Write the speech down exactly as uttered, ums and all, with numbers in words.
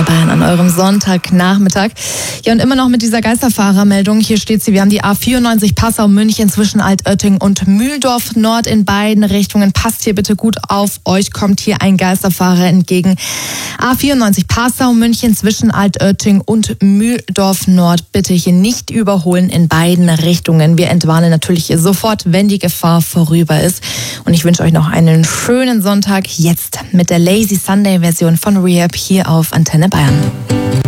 Bayern an eurem Sonntagnachmittag. Ja, und immer noch mit dieser Geisterfahrermeldung. Hier steht sie, wir haben die A vierundneunzig Passau-München zwischen Altötting und Mühldorf Nord in beiden Richtungen. Passt hier bitte gut auf, euch kommt hier ein Geisterfahrer entgegen. A vierundneunzig Passau-München zwischen Altötting und Mühldorf Nord. Bitte hier nicht überholen in beiden Richtungen. Wir entwarnen natürlich sofort, wenn die Gefahr vorüber ist. Und ich wünsche euch noch einen schönen Sonntag jetzt mit der Lazy Sunday Version von Rehab hier auf Antenne Bayern.